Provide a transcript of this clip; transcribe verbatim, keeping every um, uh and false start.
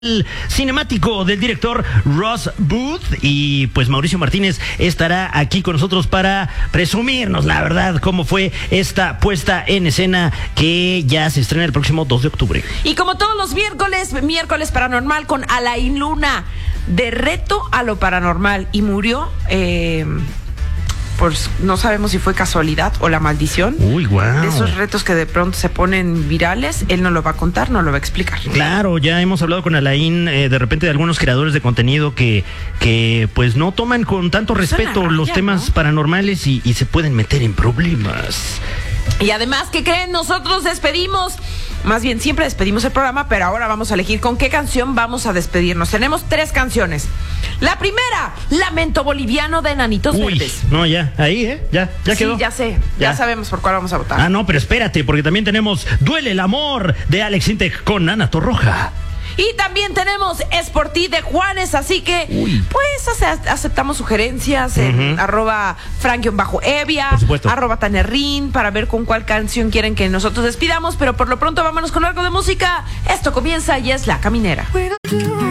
cinemático del director Ross Booth, y pues Mauricio Martínez estará aquí con nosotros para presumirnos la verdad cómo fue esta puesta en escena que ya se estrena el próximo dos de octubre. Y como todos los miércoles, miércoles paranormal con Alain Luna, de reto a lo paranormal, y murió eh, pues no sabemos si fue casualidad o la maldición. Uy, guau. De esos retos que de pronto se ponen virales. Él no lo va a contar, no lo va a explicar. Claro, ya hemos hablado con Alain eh, de repente de algunos creadores de contenido que, que pues no toman con tanto Pues respeto raya, los temas ¿no? paranormales y, y se pueden meter en problemas. Y además, ¿qué creen? Nosotros despedimos, más bien siempre despedimos el programa, pero ahora vamos a elegir con qué canción vamos a despedirnos. Tenemos tres canciones. La primera, Lamento Boliviano de Enanitos Uy, Verdes. no, ya, ahí, ¿eh? Ya, ya quedó. Sí, ya sé, ya. ya sabemos por cuál vamos a votar. Ah, no, pero espérate, porque también tenemos Duele el Amor de Alex Intec con Ana Torroja. Y también tenemos Es por ti de Juanes, así que Uy. pues ace- aceptamos sugerencias en Ujú. arroba frank-evia, Por supuesto. arroba tanerrin, para ver con cuál canción quieren que nosotros despidamos, pero por lo pronto vámonos con algo de música. Esto comienza y es La Caminera.